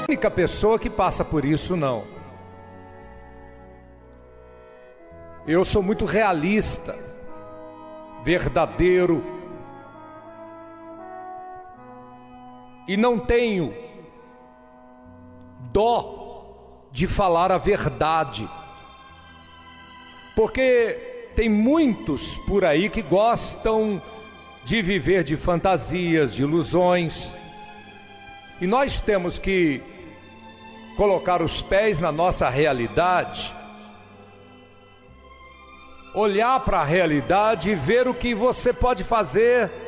única pessoa que passa por isso, não. Eu sou muito realista, verdadeiro, e não tenho dó de falar a verdade, porque tem muitos por aí que gostam de viver de fantasias, de ilusões, e nós temos que colocar os pés na nossa realidade, olhar para a realidade e ver o que você pode fazer